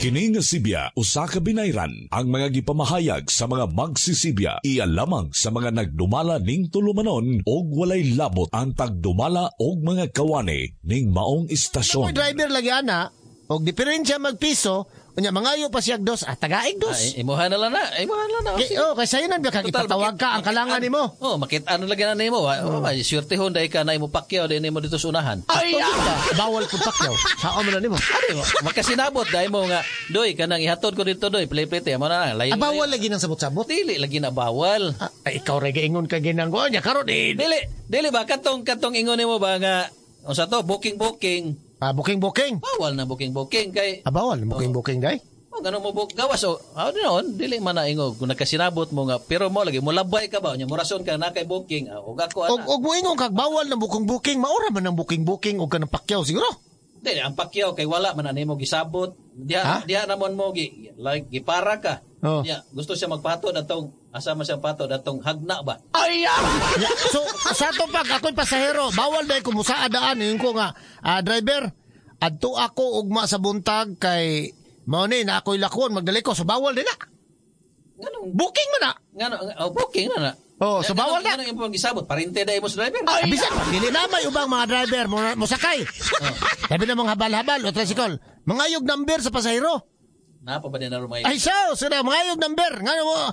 Kini nga Sibya usa ka binayran ang mga gipamahayag sa mga magsisibya iya lamang sa mga nagdumala ning tulumanon og walay labot ang tagdumala og mga kawani ning maong istasyon. Driver lagi ana og diferensya magpiso unya mangayo pa siya dos tagaig dos. Imuhan na lang na. Kay sayo nan biya kag ipatawag ka ang kalangan nimo. Makit-ano lagi na nimo. Swertehon dai ka na imo pakyaw dai nimo dito sa unahan. Bawal pud pakyaw. Sao man nimo? Makasinabot dai mo nga doy kanang ihatod ko dito doy play-play mo na. Bawal lagi nang sabot-sabot. Dili lagi na bawal. Ikaw ra giingon ka ginanggo nya karon Dili ba katong ingon nimo ba nga unsa to booking. Booking. Bawal na booking kay. Bawal na booking day. Gano mo gawas noon dili man na ingog kung nakasinabot mo nga pero mo lagi mo labay ka ba nya mo rason ka na kay booking og ako ana. Og mo ingon kag bawal na booking maura man ang booking og kanang pakyaw siguro. Dili ang pakyaw kay wala man na nimo gisabot. Diha namon mo gipara ka. Diya gusto siya magpatod atong asa man siya patod atong hagna ba. So sa to pag ako'y pasahero bawal dai ko musa adaan yung ko nga driver adto ako ugma sa buntag kay mao ni na ako'y lakon magdali ko so bawal din na. Booking man na. Booking na. So bawal na. Ano yung pag-isabot? Parinte dahil mo sa driver? Bisan, dili na may ubang mga driver mo sakay. Sabi na mga habal-habal o tricycle. Mangayog number sa pasahero. Napa ba din na rumay? Ay, sila, mangayog number. Ngano mo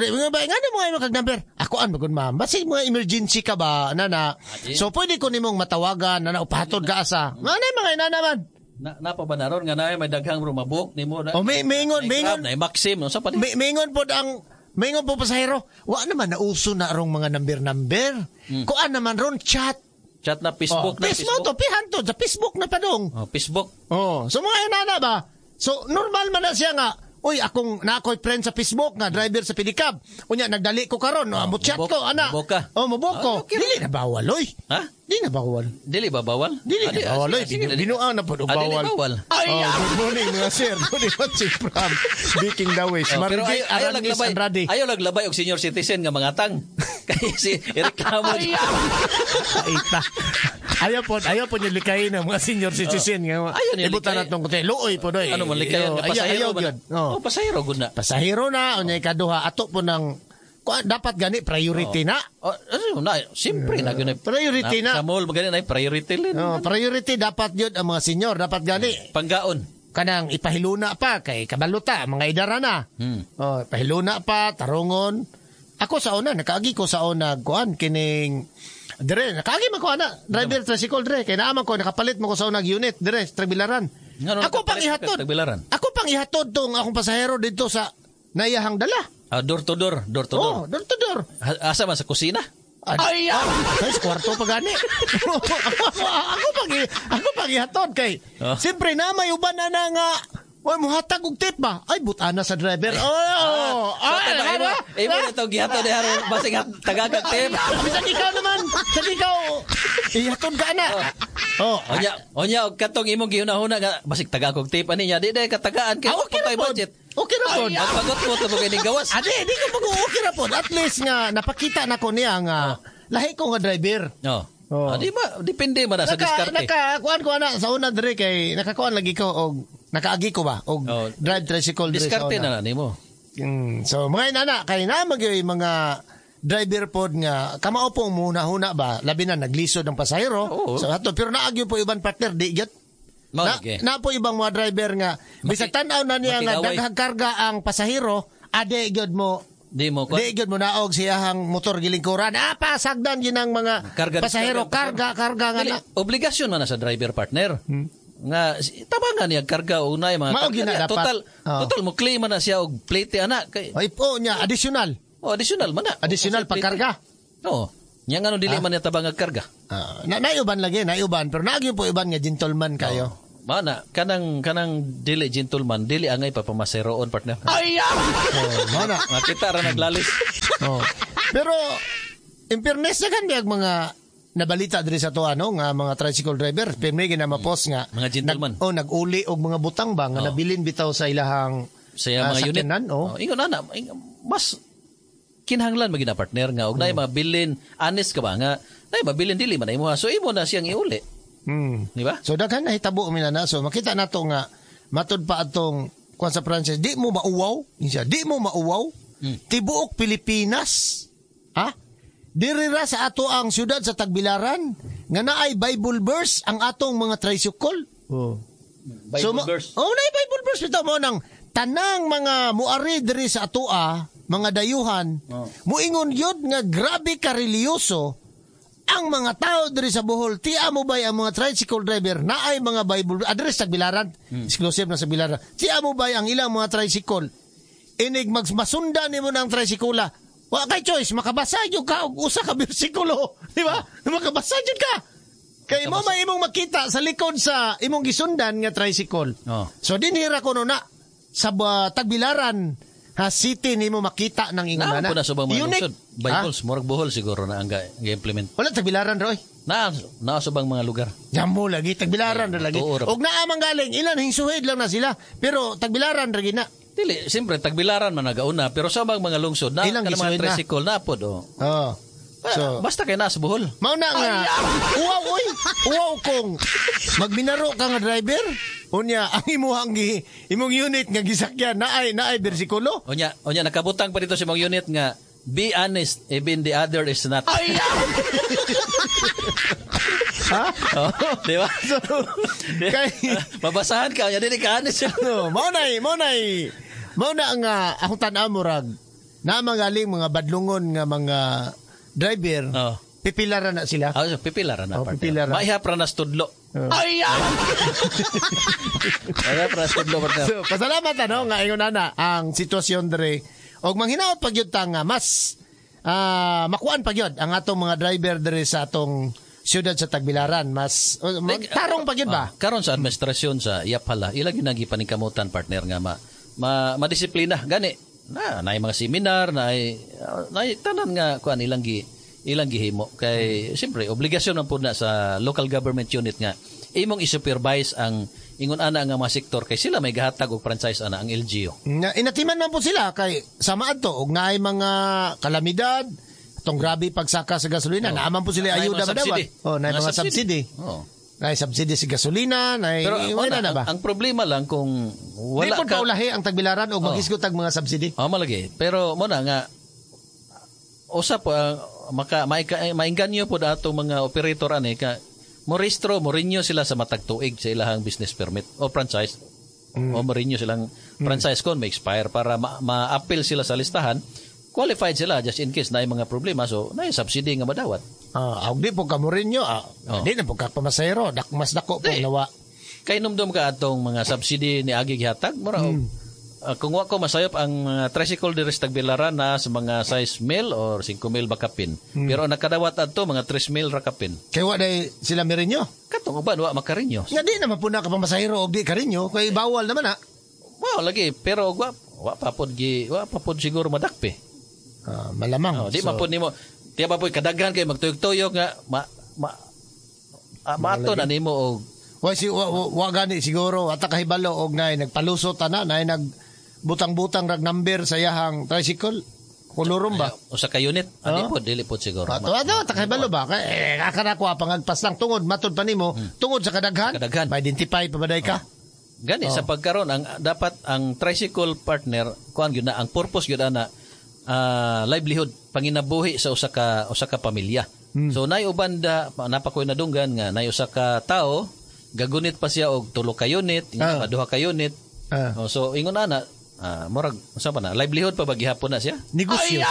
ngayon kag number? Akoan bagon ma'am. Basi mga emergency ka ba, nana? So pwede ko nimong matawagan, nana, upatod ka asa. Mga inanaman. Napa ba naron nga na may daghang rumabok nimo na. Mingon. Na Maxim, no sa pa. Mingon po pasahero. Wa naman nauso na arong mga number. Kuan naman ron chat na Facebook na Facebook. To pihan to sa Facebook na padong. Facebook. So mga inana ba? So normal man na siya nga. Uy, ako'y friend sa Facebook nga, driver sa pedicab. Unya, nagdali ko karon, chat ko, ana. Mubok ka. Mubok ko. Okay. Dili na bawal, oy. Ha? Dili na bawal. Dili ba bawal? Dili na bawal, oy. Binuang na po, bawal. Dili bawal. Good morning, mga sir. Good morning from Biking Dawes. Pero ayaw laglabay og senior citizen nga mga tang. Kaya si reklamo niya. Ayaw po niya likayin ng mga senior citizen. Ibutan na itong kuti. Luoy po doy. Ano man likayin? Ayaw yun. Pasahero gud na. Pasahero na. Unyay kaduha. Ato po ng dapat gani priority na. Siyempre na gani. Priority na. Sa mall magani na priority din. Priority dapat yun ang mga senior. Dapat gani. Panggaon. Kanang ipahiluna pa kay kabaluta. Mga idara na. Pahiluna pa. Tarungon. Ako sa una. Nakaagi ko sa una. Kuan kining... Dire, nakaagi man ko ana, driver tricycle dire, kay naaman ko nakapalit mo ko sa unang unit dire, Trabilaran. Ako pang ihatod. Ako pang ihatod tong akong pasahero dito sa naiyahang dala. Door to door. Door to door. Asa man sa kusina? Sa kwarto pa gani. Ako pang ihatod kay. Siyempre na may uban na nga muhatag og tip ba? Ay, butana sa driver. Imo na ito gihatod de haron basig tagagag tip. Bisan ikaw naman. Sa ikaw, ihatod ka na. Onya, katong imong gihuna-huna nga basig tagagag tip ani niya. Di katagaan kay okay budget. Okay ra pod. Pagpagot mo to kay ning gawas. Di ko pag okay ra pod. At least nga napakita na ko niya nga lahi ko nga driver. Di ba depende man sa diskarte. Nakakuan ko ana sa una dire kay nakakuan lagi ko og nakaagi ko ba og drive tricycle dire sa una. Diskarte na nimo. So mga inana kay na magyoy mga driver pod nga kamao po muna ba labi na naglisod ng pasahero. So ato pero naagyo po ibang partner di gyud. Na po ibang mga driver nga bisag tan-aw na niya nga daghang karga ang pasahero ade gyud mo Di gyud mo naog siyahang motor gilingkuran. Pasagdan yun ang mga pasahero. Karga nga na. Obligasyon man na sa driver partner. Nga, tabangan niya karga o unay mga karga. Total mo claim man na siya og plate anak. Ay po niya, additional. Additional man na. Additional pagkarga. Oo. Nya nga dili man niya tabang karga. Naiuban lagi, naiuban. Pero nagyo po iban nga gentleman kayo. Mana, kanang dili gentleman, dili angay pa pamaseroon partner. Mana, kita ra naglalis. Pero in fairness na kan mga nabalita diri sa to nga mga tricycle driver, pirmi gina mapos nga mga gentleman. Nag-uli og mga butang ba nga nabilin bitaw sa ilahang mga unit. Ingon ana, mas kinahanglan magina partner nga og nay mabilin honest ka ba nga nay mabilin dili man imo. So imo na siyang iuli. Di ba? So daghan na hitabo mi na so makita nato nga matud pa atong kuan sa franchise, di mo mauwaw. Di mo mauwaw. Tibuok Pilipinas. Ha? Dirira sa ato ang syudad sa Tagbilaran nga naay Bible verse ang atong mga tricycle. Bible verse. Naay Bible verse bitaw mo nang tanang mga muari diri sa atoa, mga dayuhan, muingon yun nga grabe ka religyoso ang mga tao diri sa Bohol. Tiya mo ba ang mga tricycle driver na ay mga Bible address sa Bilaran, exclusive na sa Bilaran. Tiya mo ba ang ilang mga tricycle inig masunda nimo ng tricycle. Wa kay choice, makabasa jud ka og usa ka bersikulo, di ba? Makabasa jud ka. Kay mo may imong makita sa likod sa imong gisundan nga tricycle. So dinhira ko na sa Tagbilaran city nimo makita ng ingon na. Na subang mga lungsod. Bibles, murag Bohol siguro na ang ga-implement. Wala Tagbilaran roy. Na subang mga lugar. Jammo lagi Tagbilaran ra lagi. Og naa man galing ilan hinsuhid lang na sila, pero Tagbilaran ra gina. Dili, siyempre Tagbilaran man nagauna, pero sa mga lungsod na kanang mga tricycle na pod. So, basta kay nasa Bohol. Mao na nga. Uwaw kung magbinaro ka nga driver. Unya ang imong unit nga gisakyan naay bersikulo. Unya nakabutang pa dito sa imong unit nga be honest even the other is not. Ha? Di ba? So, mabasahan ka, yan din ka honest. Mao na nga akong tan-aw murag na magaling mga badlungon nga mga driver. Pipilaran na sila. Pipilaran na. Pipilaran. Maihap ra na studlo. Maihap ra na studlo. So, pasalamat nga ingon na ang sitwasyon dire. Og manghinaot pag yun nga mas makuan pag yun ang atong mga driver dire sa atong siyudad sa Tagbilaran. Mas tarong pag yun ba? Karon sa administrasyon sa Yaphala, ilang ginagi paningkamutan partner nga madisiplina. Gani, na mga seminar, na tanan nga kuan ilang gihimo. Kay, siyempre, obligasyon man po na sa local government unit nga, imong i-supervise ang ingon ana nga mga sektor kay sila may gahatag og franchise ana ang LGU. Inatiman man po sila kay samaad to og naay mga kalamidad, itong grabe pagsaka sa gasolina, naaman po sila ayuda madawat. Naay mga subsidy. Naay subsidy sa gasolina, pero na ba? Ang problema lang kung wala ka paulahi ang Tagbilaran og maghisgot og mga subsidy. Malagi. Pero mo na nga usap mainganyo po dato mga operator ani ka mo renew sila sa matag tuig sa ilahang business permit o franchise. O mo renew silang franchise kon may expire para ma-appeal sila sa listahan. Qualified sila just in case na mga problema, so na subsidy nga madawat. Di po ka mo renew. Di na po ka pamasayro. Mas dako po nawa. Kay numdum ka atong mga subsidy ni Agi gihatag mura kung wa ko masayop ang tricycle diri sa Tagbilaran na sa mga size mil or 5 mil bakapin. Pero nakadawat adto mga 3 mil rakapin. Kay wa day sila mirinyo. Katong uban wa makarinyo. Nga di naman po na ka pamasayro og di karinyo kay bawal naman na. Lagi pero wa pa pod siguro madakpe. Malamang. Di mapod nimo. Tiya pa po kadaghan kay magtuyok-tuyok nga maato na nimo og wa gani siguro ata kahibalo og nay nagpalusot ana nay nagbutang-butang rag number sa yahang tricycle. Kulurom ba? O sa ka unit? Dili po siguro. Ata kahibalo ba? Akara ko pangagpas lang tungod matod pa nimo tungod sa kadaghan. Ma-identify pa baday ka. Gani sa pagkaron ang dapat ang tricycle partner kuan gyud na ang purpose gyud ana livelihood panginabuhi sa usa ka pamilya. So nay uban napakoy nadunggan nga nay usa ka tawo gagunit pa siya og 3 ka unit, 2 ka unit. So ingon ana murag unsa pa na livelihood pa bagihapon na siya? Negosyo.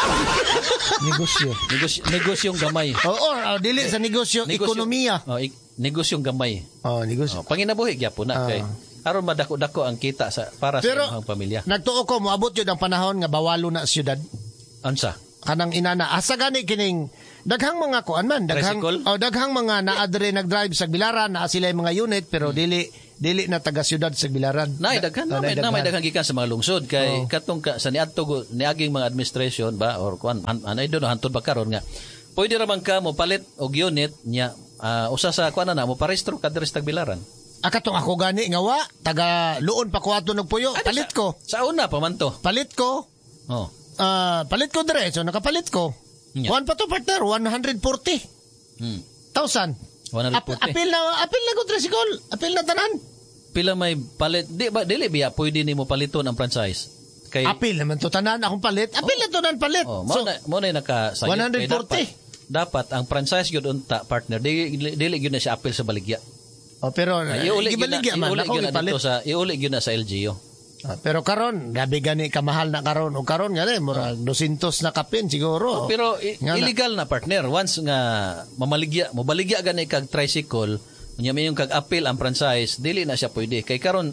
Negosyong gamay. Dili sa negosyo, ekonomiya. Negosyong gamay. Negosyo. Panginabuhi gyapon na kay aron madako-dako ang kita para sa imong pamilya. Nagtuo ko moabot yun ang panahon nga bawalo na syudad. Ansa? Kanang inana asa gani kining daghang mga kuan man daghang mga naadre nagdrive sa Bilaran na sila mga unit pero dili na taga syudad sa Bilaran. May daghang gikan sa mga lungsod kay katong sa niadto niaging mga administration ba or kuan anay do hantod ba karon nga pwede ra man ka mo palit og unit nya usa sa kuan na mo parehistro ka diri sa Bilaran. Katong ako gani nga wa taga luon pa ko ato nagpuyo palit ko. Sa una pa man to. Palit ko. Palit ko diretso nakapalit ko. Kuan pa to partner 140,000. 140. Apil na ko tricycle. Apil na tanan. pila may palit, dili biya pwede nimo paliton ang franchise. Kay apil naman to tanan akong palit. Apil na to nan palit. Mo na nakasayod. 140. Dapat ang franchise gyud unta partner dili gyud na siya apil sa baligya. Pero gibaligya man ako ipalit. Iuli gyud na sa LGU. Pero karon gabi gani kamahal na karon o karon gani murag 200 na kapin siguro. Pero illegal na partner once nga mobaligya gani kag tricycle unya mayong kag appeal ang franchise dili na siya pwede kay karon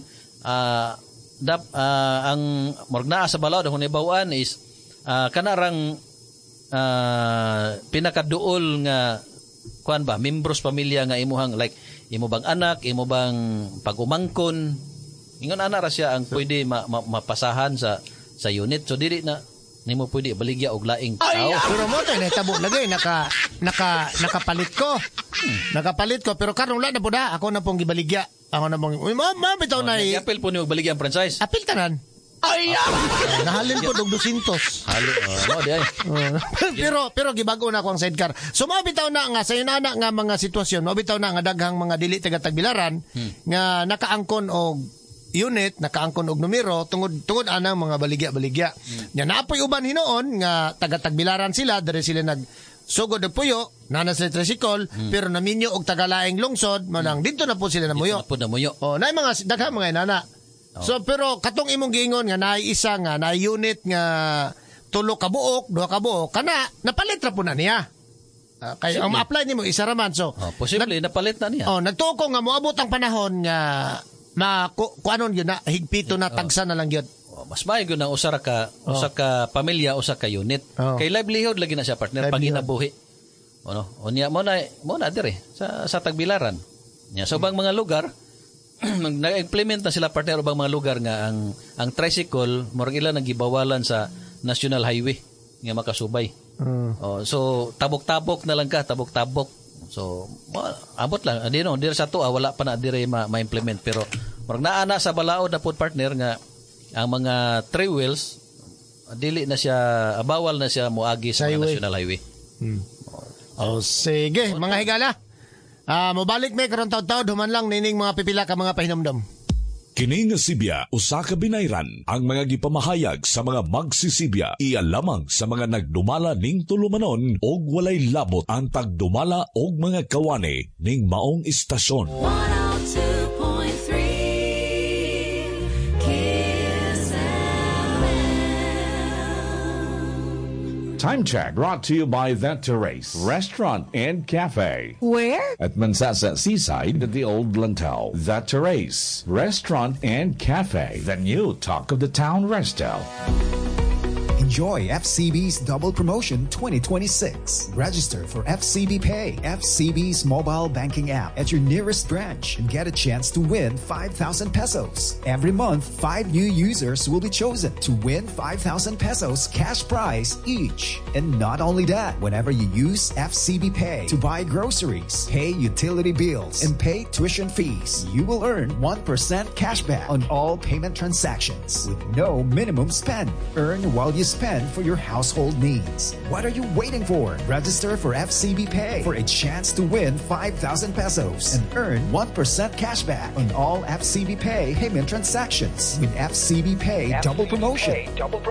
ang morgnaa sa balaod kung ibawaan is kanarang pinakaduol nga kuan ba membros pamilya nga imuhang like imo bang anak imo bang pag-umangkon ingon ana ra siya ang pwede mapasahan sa unit so dili na nimo pwede baligya og laing tao. Pero mo tay nahitabo lagay nakapalit ko. Nakapalit ko pero karon wala na pud ako na pong gibaligya. Ako na pong bitaw na apil po ni og baligya ang franchise. Apil tanan. Nahalin po og 200. Pero gibago na ako ang sidecar. So mabitaw na nga sa inana nga mga sitwasyon, mabitaw na nga daghang mga dili taga Tagbilaran nga nakaangkon og unit, nakaangkon og numero tungod anang mga baligya. Nya naapoy uban hinoon nga taga Tagbilaran sila, dere sila sugod og puyo, nana sa tricycle, pero naminyo og tagalaing lungsod, manang dito na po sila namuyo. Naay mga daghang mga inana. So pero katong imong giingon nga naay isa nga naay unit nga 3 ka buok, 2 ka buok, kana napalit ra po na niya. Kay ang ma-apply nimo isa ra man so. Posible napalit na niya. Nagtuo ko nga moabot ang panahon nga kuanon yun na higpito na tagsa na lang yun. Mas maayo na usa ka pamilya, usa ka unit. Kay livelihood lagi na siya partner panginabuhi. Unya mo na dire sa Tagbilaran. Nya so bang mga lugar nag-implement na sila partner ubang mga lugar nga ang tricycle murag ila nagibawalan sa National Highway nga makasubay. So tabok-tabok na lang ka, tabok-tabok. So abot lang dire sa tuwa wala pa na dire ma-implement pero murag naana sa balaod na pud partner nga ang mga 3 wheels dili na siya bawal na siya moagi sa National Highway. Sige mga higala. Mobalik may karon taud-taud human lang nining mga pipila ka mga pahinumdom. Kini nga Sibya usa ka binayran ang mga gipamahayag sa mga magsisibya iya lamang sa mga nagdumala ning tulumanon og walay labot ang tagdumala og mga kawani ning maong istasyon. 102.3 Time check brought to you by The Terrace Restaurant and Cafe. Where? At Mansasa Seaside at the Old Lantal. The Terrace Restaurant and Cafe. The new talk of the town resto. Enjoy FCB's Double Promotion 2026. Register for FCB Pay, FCB's mobile banking app at your nearest branch and get a chance to win 5,000 pesos. Every month, 5 new users will be chosen to win 5,000 pesos cash prize each. And not only that, whenever you use FCB Pay to buy groceries, pay utility bills, and pay tuition fees, you will earn 1% cashback on all payment transactions with no minimum spend. Earn while you spend for your household needs. What are you waiting for? Register for FCB Pay for a chance to win 5,000 pesos and earn 1% cashback on all FCB Pay payment transactions with FCB Pay Double Promotion.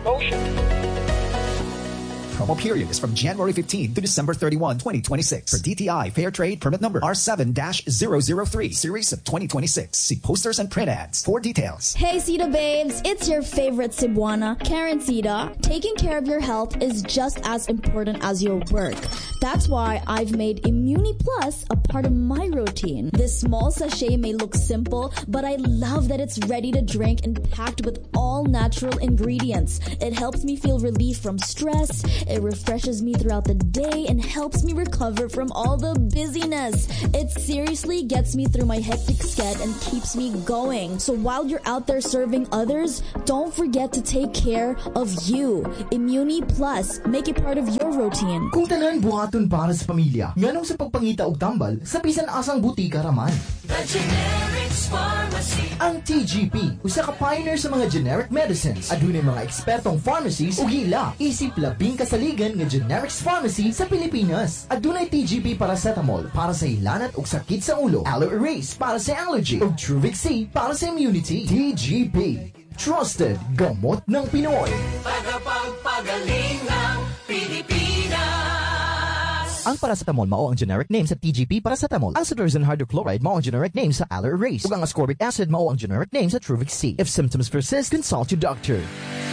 Promo period is from January 15 to December 31, 2026. For DTI Fair Trade Permit Number R7-003, Series of 2026. See posters and print ads for details. Hey, Sita babes, it's your favorite Cebuana, Karen Sita. Taking care of your health is just as important as your work. That's why I've made Immuni Plus a part of my routine. This small sachet may look simple, but I love that it's ready to drink and packed with all natural ingredients. It helps me feel relief from stress. It refreshes me throughout the day and helps me recover from all the busyness. It seriously gets me through my hectic schedule and keeps me going. So while you're out there serving others, don't forget to take care of you. Immuni Plus, make it part of your routine. Kung tanan buhaton para sa pamilya, nganong sa pagpangita og tambal, sa bisan asang butika raman. The generic Ang TGP, usa ka pioneer sa mga generic medicines. Adunay mga ekspertong pharmacies ug ila. Isip labing kasaligan nga generics pharmacy sa Pilipinas. Adunay TGP paracetamol para sa ilanat ug sakit sa ulo, Aloe Erase para sa allergy ug Truvix C para sa immunity. TGP, trusted gamot ng Pinoy. Tagapagpagaling ng Pilipinas. Ang paracetamol mao ang generic name sa TGP paracetamol. Ang cetirizine hydrochloride mao ang generic name sa Aloe Erase. Ug ang ascorbic acid mao ang generic name sa Truvix C. If symptoms persist, consult your doctor.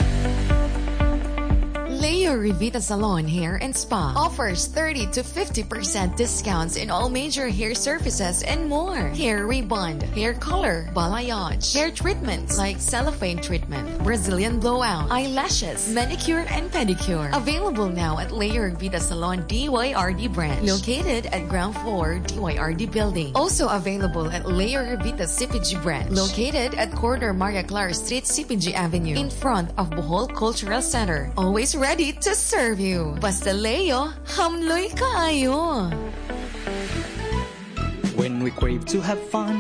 Leo Revita Salon Hair and Spa offers 30 to 50% discounts in all major hair services and more. Hair rebond, hair color, balayage, hair treatments like cellophane treatment, Brazilian blowout, eyelashes, manicure and pedicure. Available now at Leo Revita Salon DYRD branch, located at ground floor DYRD building. Also available at Leo Revita CPG branch, located at corner Maria Clara Street, CPG Avenue, in front of Bohol Cultural Center. Always ready to serve you. Basta Leo, hamloy kaayo. When we crave to have fun,